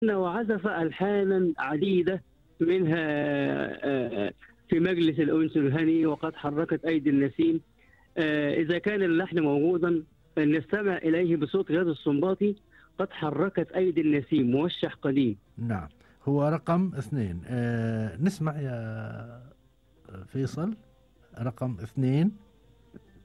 وعزف ألحانا عديدة، منها في مجلس الأنس الهني، وقد حركت أيدي النسيم. إذا كان اللحن موجودا نستمع إليه بصوت غاز السنباطي، قد حركت أيدي النسيم، موشح قديم. نعم، هو رقم 2. نسمع يا فيصل رقم 2.